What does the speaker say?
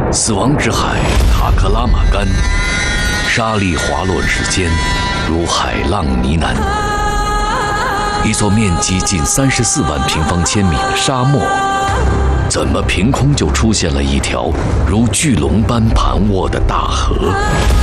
死亡之海塔克拉玛干，沙砾滑落之间，如海浪呢喃。一座面积近34万平方千米的沙漠，怎么凭空就出现了一条如巨龙般盘卧的大河？